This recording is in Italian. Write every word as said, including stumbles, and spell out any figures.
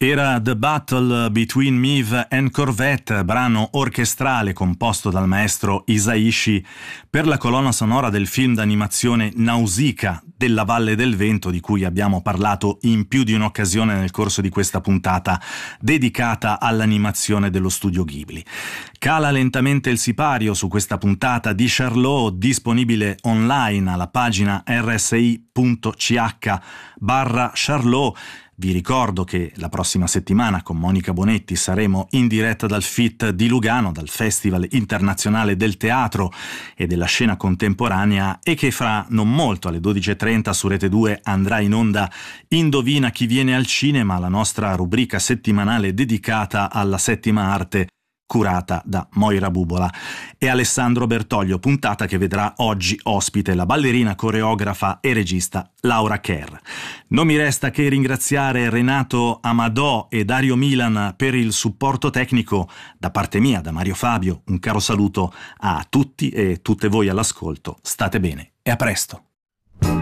Era The Battle Between Miv and Corvette, brano orchestrale composto dal maestro Hisaishi per la colonna sonora del film d'animazione Nausicaa della Valle del Vento, di cui abbiamo parlato in più di un'occasione nel corso di questa puntata dedicata all'animazione dello studio Ghibli. Cala lentamente il sipario su questa puntata di Charlot, disponibile online alla pagina rsi punto c h barra Charlot. Vi ricordo che la prossima settimana con Monica Bonetti saremo in diretta dal F I T di Lugano, dal Festival Internazionale del Teatro e della Scena Contemporanea, e che fra non molto, alle dodici e trenta su Rete due, andrà in onda Indovina chi viene al cinema, la nostra rubrica settimanale dedicata alla settima arte, curata da Moira Bubola e Alessandro Bertoglio, puntata che vedrà oggi ospite la ballerina, coreografa e regista Laura Kerr. Non mi resta che ringraziare Renato Amadò e Dario Milan per il supporto tecnico. Da parte mia, da Mario Fabio, un caro saluto a tutti e tutte voi all'ascolto. State bene e a presto.